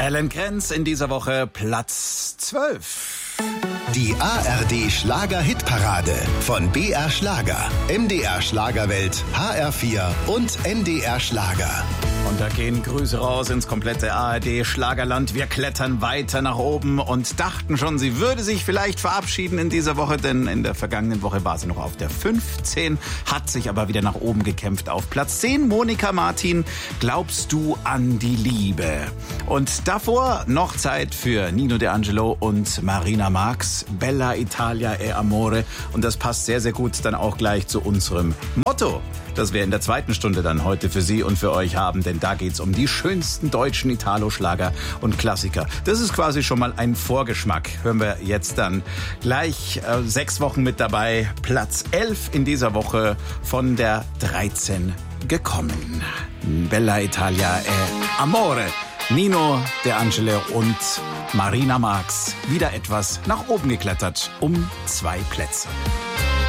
Alan Krenz in dieser Woche Platz 12. Die ARD Schlager-Hitparade von BR Schlager, MDR Schlagerwelt, HR4 und NDR Schlager. Und da gehen Grüße raus ins komplette ARD-Schlagerland. Wir klettern weiter nach oben und dachten schon, sie würde sich vielleicht verabschieden in dieser Woche, denn in der vergangenen Woche war sie noch auf der 15, hat sich aber wieder nach oben gekämpft auf Platz 10. Monika Martin, glaubst du an die Liebe? Und davor noch Zeit für Nino De Angelo und Marina Marx, Bella Italia e Amore. Und das passt sehr, sehr gut dann auch gleich zu unserem Motto, das wir in der zweiten Stunde dann heute für Sie und für euch haben, denn da geht's um die schönsten deutschen Italo-Schlager und Klassiker. Das ist quasi schon mal ein Vorgeschmack. Hören wir jetzt dann gleich 6 Wochen mit dabei. Platz 11 in dieser Woche von der 13 gekommen. Bella Italia e Amore. Nino De Angelo und Marina Marx wieder etwas nach oben geklettert, um 2 Plätze.